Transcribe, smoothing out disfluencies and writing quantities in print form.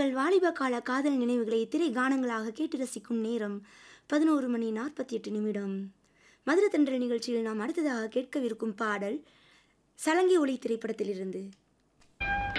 உங்கள் வாலிப கால காதல் நினைவுகளை திரை கானங்களாக கேட்டு ரசிக்கும் நேரம் 11:48. மதுர தென்றல் நிகழ்ச்சியில் நாம் அடுத்ததாக கேட்கவிருக்கும் பாடல் சலங்கி ஒளி திரைப்படத்திலிருந்து.